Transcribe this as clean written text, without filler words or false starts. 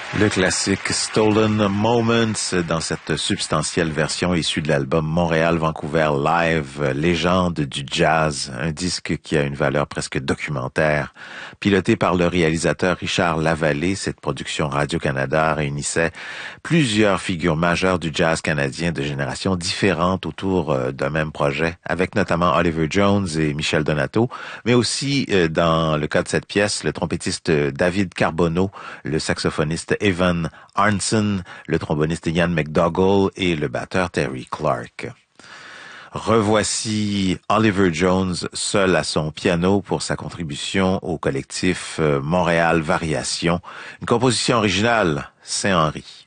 Le classique Stolen Moments dans cette substantielle version issue de l'album Montréal-Vancouver Live, légende du jazz, un disque qui a une valeur presque documentaire. Piloté par le réalisateur Richard Lavallée, cette production Radio-Canada réunissait plusieurs figures majeures du jazz canadien de générations différentes autour d'un même projet, avec notamment Oliver Jones et Michel Donato, mais aussi dans le cas de cette pièce, le trompettiste David Carbonneau, le saxophoniste Evan Arnson, le tromboniste Ian McDougall et le batteur Terry Clark. Revoici Oliver Jones seul à son piano pour sa contribution au collectif Montréal Variation, une composition originale Saint-Henri.